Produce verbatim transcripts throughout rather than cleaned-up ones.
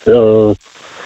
äh,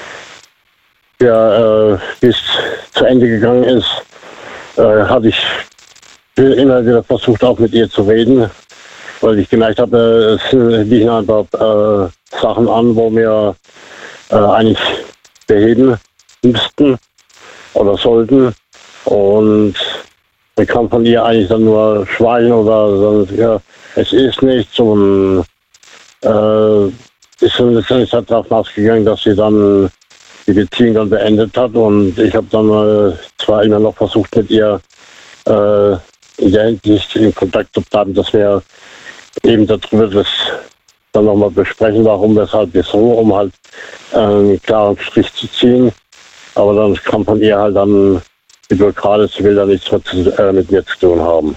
ja, äh, bis zu Ende gegangen ist, äh, hatte ich immer wieder versucht, auch mit ihr zu reden, weil ich gemerkt habe, es liegen einfach äh, Sachen an, wo wir äh, eigentlich beheben müssten oder sollten. Und man kann von ihr eigentlich dann nur schweigen oder sagen, ja, es ist nichts. Und äh, ist dann letztendlich darauf ausgegangen, dass sie dann die Beziehung dann beendet hat. Und ich habe dann äh, zwar immer noch versucht, mit ihr äh, in der Hinsicht in Kontakt zu bleiben, dass wir eben darüber das dann nochmal besprechen, warum, weshalb, wieso, um halt äh, einen klaren Strich zu ziehen. Aber dann kam von ihr halt dann die Blockade, sie will da nichts mehr zu, äh, mit mir zu tun haben.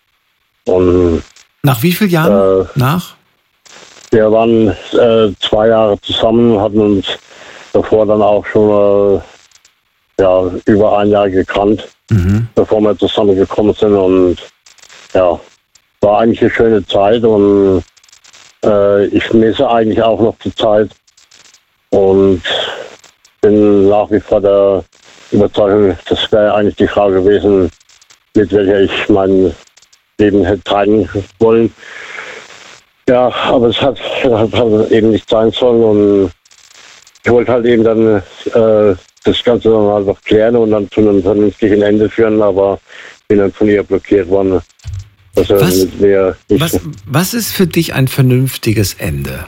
Und nach wie vielen Jahren? Äh, nach? Wir waren äh, zwei Jahre zusammen, hatten uns davor dann auch schon äh, ja, über ein Jahr gekannt, mhm. bevor wir zusammengekommen sind. Und ja, war eigentlich eine schöne Zeit und äh, ich vermisse eigentlich auch noch die Zeit und bin nach wie vor der Überzeugung, das wäre eigentlich die Frage gewesen, mit welcher ich mein Leben hätte teilen wollen. Ja, aber es hat, hat, hat eben nicht sein sollen und ich wollte halt eben dann äh, das Ganze dann halt noch klären und dann zu einem vernünftigen Ende führen, aber bin dann von ihr blockiert worden. Dass er was, mit mir nicht was, was ist für dich ein vernünftiges Ende?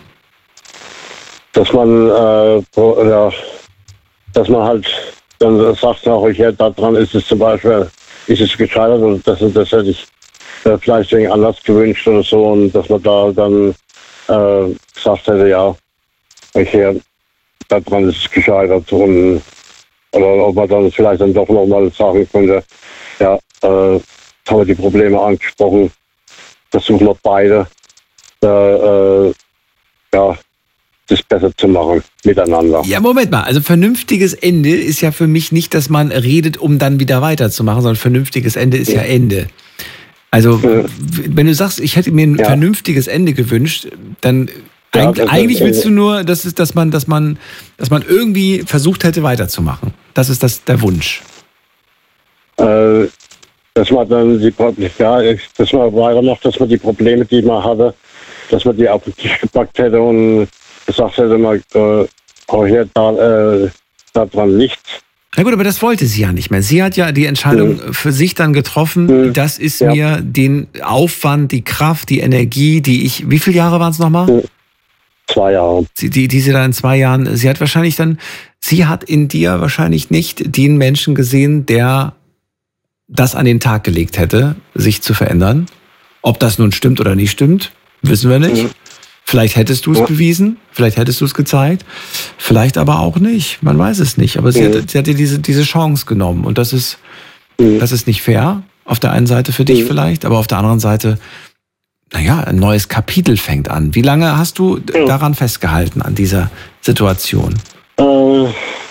Dass man, äh, ja, dass man halt dann sagt, auch ich ja, daran ist es zum Beispiel, ist es gescheitert und das, das hätte ich äh, vielleicht irgendwie anders gewünscht oder so und dass man da dann äh, gesagt hätte, ja, ich ja, daran ist es gescheitert und oder ob man dann vielleicht dann doch nochmal sagen könnte, ja, äh, haben wir die Probleme angesprochen, versuchen wir beide, äh, äh, ja, das besser zu machen, miteinander. Ja, Moment mal, also vernünftiges Ende ist ja für mich nicht, dass man redet, um dann wieder weiterzumachen, sondern vernünftiges Ende ist ja, ja Ende. Also, ja. wenn du sagst, ich hätte mir ein ja. vernünftiges Ende gewünscht, dann ja, eig- eigentlich willst du nur, dass, es, dass, man, dass, man, dass man irgendwie versucht hätte, weiterzumachen. Das ist das, der Wunsch. Äh, dass man dann die ja, dass man weitermacht, dass man die Probleme, die man hatte, dass man die auf den Tisch gepackt hätte und gesagt hätte, man äh, auch hier da, äh, da dran nichts. Na gut, aber das wollte sie ja nicht mehr. Sie hat ja die Entscheidung mhm. für sich dann getroffen, mhm. das ist ja. mir den Aufwand, die Kraft, die Energie, die ich, wie viele Jahre waren es nochmal? Mhm. Zwei Jahre. Sie, die, die sie da in zwei Jahren, sie hat wahrscheinlich dann, sie hat in dir wahrscheinlich nicht den Menschen gesehen, der das an den Tag gelegt hätte, sich zu verändern. Ob das nun stimmt oder nicht stimmt, wissen wir nicht. Mhm. Vielleicht hättest du es ja. bewiesen, vielleicht hättest du es gezeigt, vielleicht aber auch nicht. Man weiß es nicht. Aber sie, mhm. hat, sie hat dir diese, diese Chance genommen. Und das ist, mhm. das ist nicht fair. Auf der einen Seite für dich mhm. vielleicht, aber auf der anderen Seite, naja, ein neues Kapitel fängt an. Wie lange hast du mhm. daran festgehalten, an dieser Situation? Äh,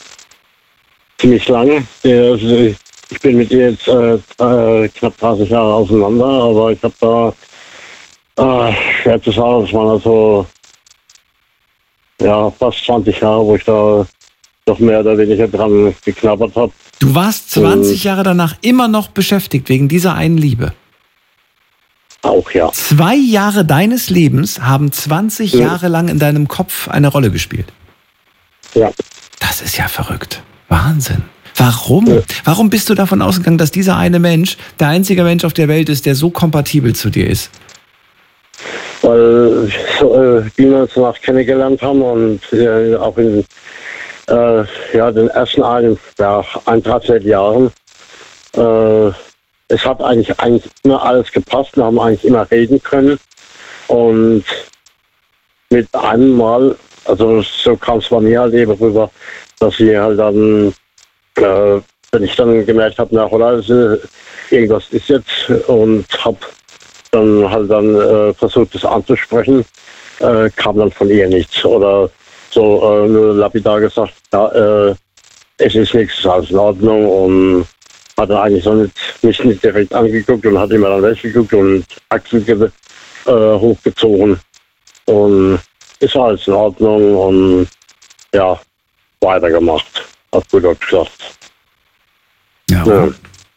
ziemlich lange. Also ich bin mit ihr jetzt äh, äh, knapp dreißig Jahre auseinander, aber ich habe da Äh, schwer zu sagen, das waren also ja, fast zwanzig Jahre, wo ich da doch mehr oder weniger dran geknabbert habe. Du warst zwanzig Jahre danach immer noch beschäftigt wegen dieser einen Liebe? Auch, ja. Zwei Jahre deines Lebens haben zwanzig ja. Jahre lang in deinem Kopf eine Rolle gespielt? Ja. Das ist ja verrückt. Wahnsinn. Warum? Ja. Warum bist du davon ausgegangen, dass dieser eine Mensch der einzige Mensch auf der Welt ist, der so kompatibel zu dir ist? Weil äh, wir uns danach kennengelernt haben und äh, auch in äh, ja, den ersten ein, ja, ein dreiviertel Jahren. Äh, es hat eigentlich, eigentlich immer alles gepasst, wir haben eigentlich immer reden können. Und mit einem Mal, also so kam es bei mir halt eben rüber, dass sie halt dann, äh, wenn ich dann gemerkt habe, na oder, irgendwas ist jetzt und habe dann halt dann äh, versucht, das anzusprechen, äh, kam dann von ihr nichts. Oder so äh, nur lapidar gesagt, ja, äh, es ist nichts, ist alles in Ordnung und hat dann eigentlich so nicht, mich nicht direkt angeguckt und hat immer dann weggeguckt und Achseln ge- äh, hochgezogen. Und ist alles in Ordnung und ja, weitergemacht, auf gut Deutsch gesagt. Ja. Ja,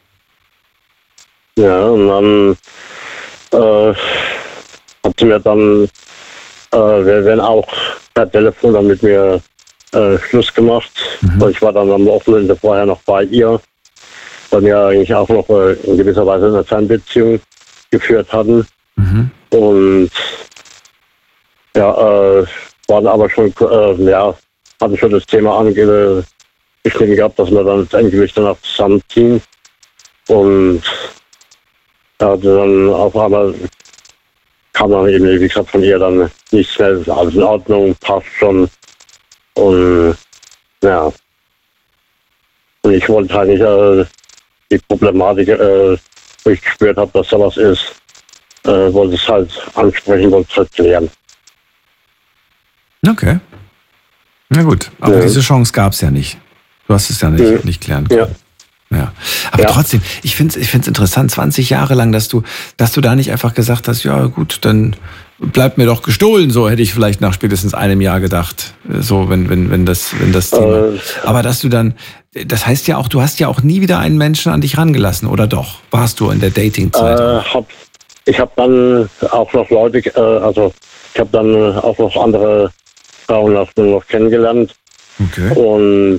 ja und dann äh, hat sie mir dann, äh, wir werden auch per Telefon dann mit mir äh, Schluss gemacht. Mhm. Ich war dann am Wochenende vorher noch bei ihr, weil wir eigentlich auch noch äh, in gewisser Weise eine Fernbeziehung geführt hatten. Mhm. Und ja, äh, waren aber schon, äh, ja, hatten schon das Thema angeschnitten gehabt, dass wir dann endlich danach zusammenziehen. Und ja, dann auf einmal kam dann eben, wie gesagt, von ihr dann nichts mehr, ist alles in Ordnung, passt schon. Und ja, und ich wollte halt nicht äh, die Problematik, äh, wo ich gespürt habe, dass da was ist, äh, wollte es halt ansprechen, wollte es halt klären. Okay. Na gut, aber ja. diese Chance gab es ja nicht. Du hast es ja nicht, ja. nicht klären können. Ja. Ja. Aber ja. trotzdem, ich finde es ich find's interessant, zwanzig Jahre lang, dass du, dass du da nicht einfach gesagt hast, ja gut, dann bleibt mir doch gestohlen, so hätte ich vielleicht nach spätestens einem Jahr gedacht, so wenn, wenn, wenn das, wenn das Thema. Äh, aber dass du dann, das heißt ja auch, du hast ja auch nie wieder einen Menschen an dich rangelassen, oder doch? Warst du in der Dating-Zeit? Äh, hab, ich habe dann auch noch Leute, äh, also ich habe dann auch noch andere Frauen noch, noch kennengelernt. Okay. Und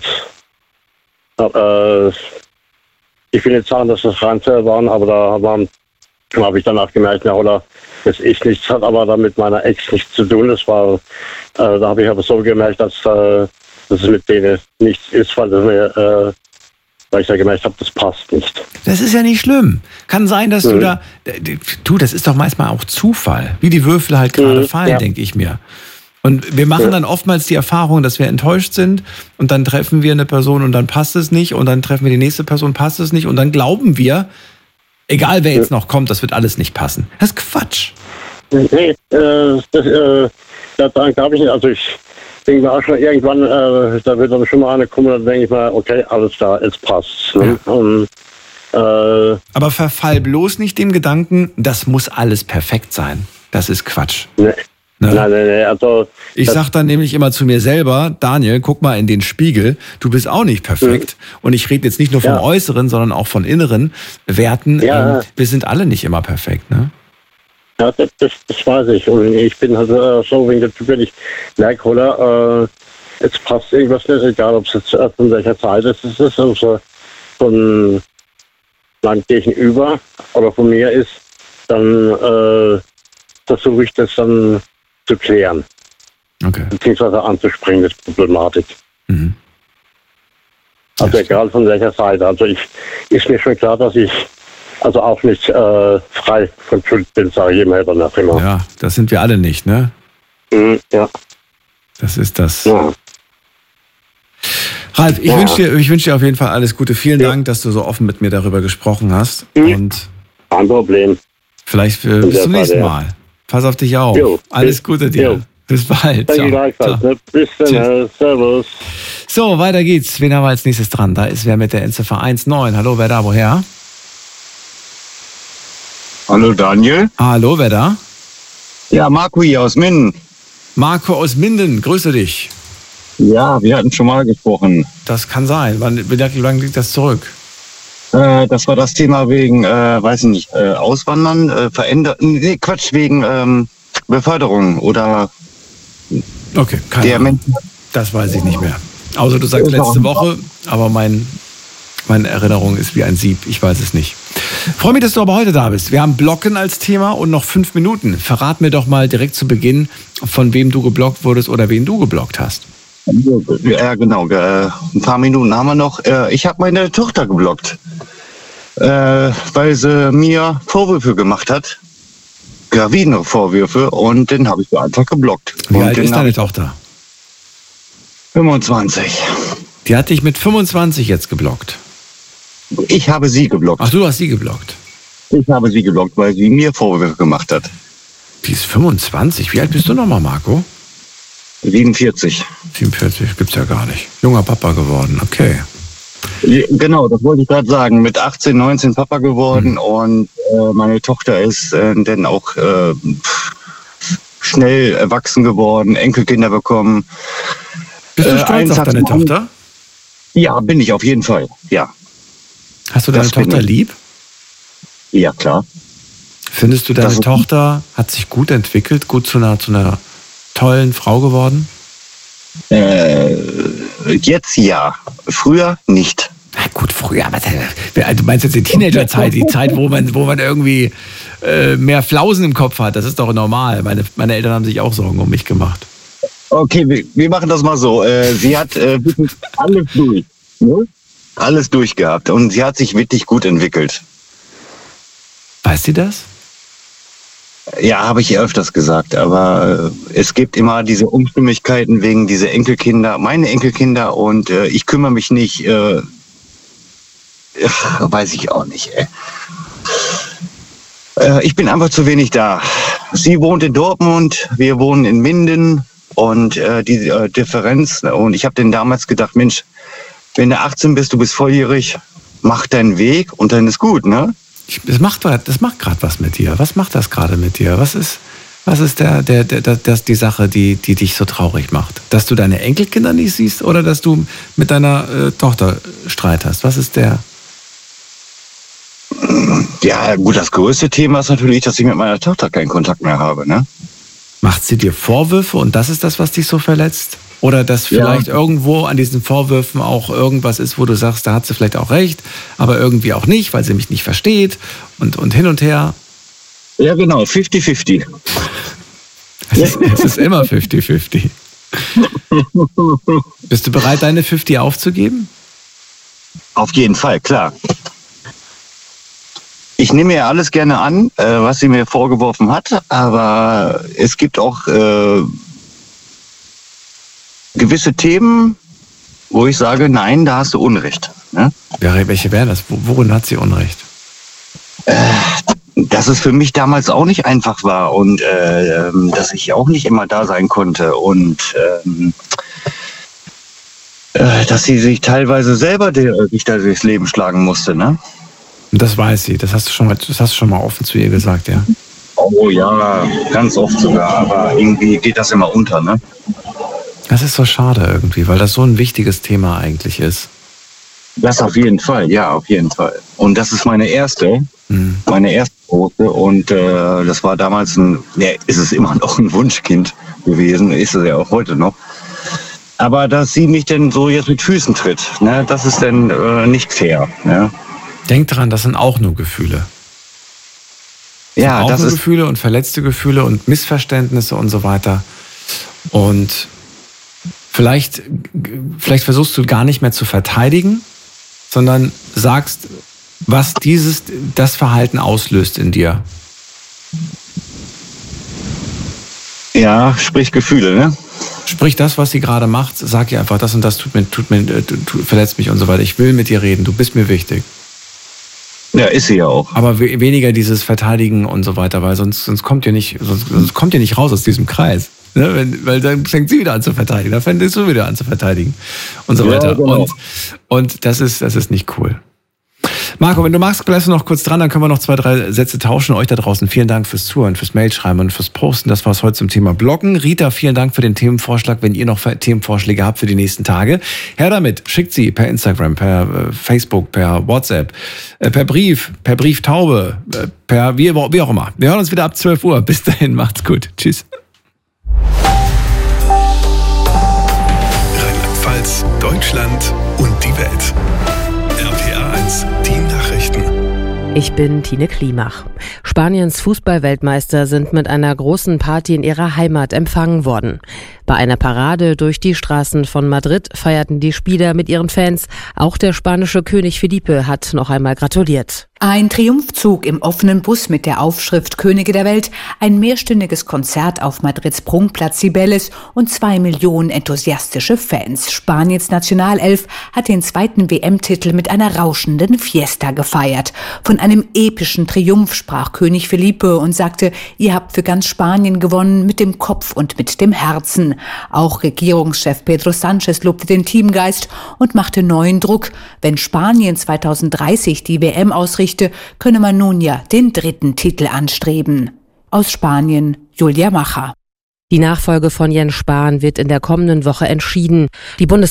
äh, ich will nicht sagen, dass das Reinfälle waren, aber da habe ich danach gemerkt, ja, oder dass ich nichts hat, aber da mit meiner Ex nichts zu tun. Das war, äh, da habe ich aber so gemerkt, dass, äh, dass es mit denen nichts ist, weil, das mir, äh, weil ich da gemerkt habe, das passt nicht. Das ist ja nicht schlimm. Kann sein, dass mhm. du da, du, das ist doch manchmal auch Zufall, wie die Würfel halt gerade mhm, fallen, ja. denke ich mir. Und wir machen dann oftmals die Erfahrung, dass wir enttäuscht sind und dann treffen wir eine Person und dann passt es nicht und dann treffen wir die nächste Person, passt es nicht und dann glauben wir, egal wer jetzt noch kommt, das wird alles nicht passen. Das ist Quatsch. Nee, äh, das, äh, daran glaube ich nicht. Also ich denke mir auch schon irgendwann, äh, da wird dann schon mal eine kommen, dann denke ich mal, okay, alles da, es passt. Ne? Ja. Und, äh, aber verfall bloß nicht dem Gedanken, das muss alles perfekt sein. Das ist Quatsch. Nee. Ne? Nein, nein, nein, also, ich sag dann nämlich immer zu mir selber, Daniel, guck mal in den Spiegel, du bist auch nicht perfekt. Mhm. Und ich rede jetzt nicht nur vom ja. Äußeren, sondern auch von inneren Werten. Ja. Ähm, wir sind alle nicht immer perfekt, ne? Ja, das, das, das weiß ich. Und ich bin halt äh, so, wenn der Typ, wenn ich merke, oder, äh, jetzt passt irgendwas nicht, egal ob es jetzt äh, von welcher Zeit es ist, also von meinem Gegenüber oder von mir ist, dann äh, versuche ich das dann zu klären. Okay. Beziehungsweise anzuspringen, das Problematik. Mhm. Also ja, egal von welcher Seite. Also ich ist mir schon klar, dass ich also auch nicht äh, frei von Schuld bin, sage ich immer danach immer. Ja, das sind wir alle nicht, ne? Mhm, ja. Das ist das. Ja. Ralf, ich ja. wünsche dir, ich wünsch dir auf jeden Fall alles Gute. Vielen ja. Dank, dass du so offen mit mir darüber gesprochen hast. Mhm. Und kein Problem. Vielleicht äh, bis zum nächsten Mal. Pass auf dich auf. Jo, Alles bis, Gute dir. Jo. Bis bald. Danke gleichfalls. Ne? Bis dann. Servus. So, weiter geht's. Wen haben wir als nächstes dran? Da ist wer mit der Endziffer eins neun. Hallo, wer da? Woher? Hallo, Daniel. Hallo, wer da? Ja, Marco hier aus Minden. Marco aus Minden, grüße dich. Ja, wir hatten schon mal gesprochen. Das kann sein. Wann, wie lange liegt das zurück? Äh, das war das Thema wegen, äh, weiß ich nicht, äh, Auswandern, äh, verändern, nee, Quatsch, wegen ähm, Beförderung oder okay, keine der Ahnung. Das weiß ich nicht mehr. Außer du sagst letzte Woche, aber mein, meine Erinnerung ist wie ein Sieb. Ich weiß es nicht. Freue mich, dass du aber heute da bist. Wir haben Blocken als Thema und noch fünf Minuten. Verrat mir doch mal direkt zu Beginn, von wem du geblockt wurdest oder wen du geblockt hast. Ja, genau. Ein paar Minuten haben wir noch. Ich habe meine Tochter geblockt, weil sie mir Vorwürfe gemacht hat. Gravierende Vorwürfe. Und den habe ich so einfach geblockt. Wie alt ist deine Tochter? fünfundzwanzig. Die hat dich mit fünfundzwanzig jetzt geblockt? Ich habe sie geblockt. Ach, du hast sie geblockt? Ich habe sie geblockt, weil sie mir Vorwürfe gemacht hat. Die ist fünfundzwanzig. Wie alt bist du nochmal, Marco? siebenundvierzig. siebenundvierzig gibt's ja gar nicht. Junger Papa geworden, okay. Genau, das wollte ich gerade sagen. Mit achtzehn, neunzehn Papa geworden, mhm. und äh, meine Tochter ist äh, dann auch äh, schnell erwachsen geworden, Enkelkinder bekommen. Bist du Äh, stolz auf deine Einsatz- Tochter? Ja, bin ich auf jeden Fall. Ja, Hast du deine Das bin Tochter ich. lieb? ja klar. Findest du, deine Das ist- Tochter hat sich gut entwickelt, gut zu einer, zu einer tollen Frau geworden? Äh, jetzt ja, früher nicht. Na gut, früher, aber du meinst jetzt die Teenagerzeit, die Zeit, wo man, wo man irgendwie äh, mehr Flausen im Kopf hat. Das ist doch normal. Meine, meine Eltern haben sich auch Sorgen um mich gemacht. Okay, wir, wir machen das mal so. Äh, sie hat äh, wirklich alles durch. Ne? Alles durchgehabt und sie hat sich wirklich gut entwickelt. Weiß sie das? Ja, habe ich ihr öfters gesagt, aber äh, es gibt immer diese Unstimmigkeiten wegen dieser Enkelkinder, meine Enkelkinder und äh, ich kümmere mich nicht, äh, ach, weiß ich auch nicht, ey. Äh, ich bin einfach zu wenig da. Sie wohnt in Dortmund, wir wohnen in Minden und äh, die äh, Differenz, und ich habe denen damals gedacht, Mensch, wenn du achtzehn bist, du bist volljährig, mach deinen Weg und dann ist gut, ne? Ich, das macht, das macht gerade was mit dir. Was macht das gerade mit dir? Was ist, was ist der, der, der, der, das, die Sache, die, die dich so traurig macht? Dass du deine Enkelkinder nicht siehst oder dass du mit deiner äh, Tochter Streit hast? Was ist der? Ja, gut, das größte Thema ist natürlich, dass ich mit meiner Tochter keinen Kontakt mehr habe, ne? Macht sie dir Vorwürfe und das ist das, was dich so verletzt? Oder dass Ja. vielleicht irgendwo an diesen Vorwürfen auch irgendwas ist, wo du sagst, da hat sie vielleicht auch recht, aber irgendwie auch nicht, weil sie mich nicht versteht und, und hin und her. Ja, genau, fünfzig fünfzig. Es ist, es ist immer fünfzig fünfzig. Bist du bereit, deine fünfzig aufzugeben? Auf jeden Fall, klar. Ich nehme ja alles gerne an, äh, was sie mir vorgeworfen hat, aber es gibt auch äh, gewisse Themen, wo ich sage, nein, da hast du Unrecht. Ne? Ja, welche wäre das? Wo- Worin hat sie Unrecht? Dass es für mich damals auch nicht einfach war und äh, ähm, dass ich auch nicht immer da sein konnte und ähm, äh, dass sie sich teilweise selber der, sich da durchs Leben schlagen musste, ne? Und das weiß sie. Das hast du schon mal, das hast du schon mal offen zu ihr gesagt, ja. Oh ja, ganz oft sogar, aber irgendwie geht das immer unter, ne? Das ist so schade irgendwie, weil das so ein wichtiges Thema eigentlich ist. Das auf jeden Fall, ja, auf jeden Fall. Und das ist meine erste, Hm. meine erste große und äh, das war damals ein, ja, ist es immer noch ein Wunschkind gewesen, ist es ja auch heute noch. Aber dass sie mich denn so jetzt mit Füßen tritt, ne, das ist dann äh, nicht fair, ne? Denk dran, das sind auch nur Gefühle. Ja, auch das nur ist, Gefühle und verletzte Gefühle und Missverständnisse und so weiter. Und vielleicht, vielleicht versuchst du gar nicht mehr zu verteidigen, sondern sagst, was dieses, das Verhalten auslöst in dir. ja, sprich Gefühle, ne? Sprich das, was sie gerade macht, sag ihr einfach, das und das tut mir, tut mir, äh, tut, verletzt mich und so weiter. Ich will mit dir reden, du bist mir wichtig. Ja, ist sie ja auch. Aber we- weniger dieses Verteidigen und so weiter, weil sonst, sonst kommt ihr nicht, sonst, sonst kommt ihr nicht raus aus diesem Kreis. Ne? Wenn, weil dann fängt sie wieder an zu verteidigen, dann fängst du wieder an zu verteidigen und so Ja, weiter. genau. Und, und das ist, das ist nicht cool. Marco, wenn du magst, bleibst du noch kurz dran, dann können wir noch zwei, drei Sätze tauschen. Euch da draußen vielen Dank fürs Zuhören, fürs Mailschreiben und fürs Posten. Das war es heute zum Thema Bloggen. Rita, vielen Dank für den Themenvorschlag. Wenn ihr noch Themenvorschläge habt für die nächsten Tage, her damit. Schickt sie per Instagram, per äh, Facebook, per WhatsApp, äh, per Brief, per Brieftaube, äh, per wie, wie auch immer. Wir hören uns wieder ab zwölf Uhr. Bis dahin, macht's gut. Tschüss. Rheinland-Pfalz, Deutschland und die Welt. R P R eins, die Nachrichten. Ich bin Tine Klimach. Spaniens Fußballweltmeister sind mit einer großen Party in ihrer Heimat empfangen worden. Bei einer Parade durch die Straßen von Madrid feierten die Spieler mit ihren Fans. Auch der spanische König Felipe hat noch einmal gratuliert. Ein Triumphzug im offenen Bus mit der Aufschrift Könige der Welt, ein mehrstündiges Konzert auf Madrids Prunkplatz Cibeles und zwei Millionen enthusiastische Fans. Spaniens Nationalelf hat den zweiten W M-Titel mit einer rauschenden Fiesta gefeiert. Von einem epischen Triumph sprach König Felipe und sagte, ihr habt für ganz Spanien gewonnen, mit dem Kopf und mit dem Herzen. Auch Regierungschef Pedro Sánchez lobte den Teamgeist und machte neuen Druck. Wenn Spanien zweitausenddreißig die W M ausrichte, könne man nun ja den dritten Titel anstreben. Aus Spanien, Julia Macher. Die Nachfolge von Jens Spahn wird in der kommenden Woche entschieden. Die Bundes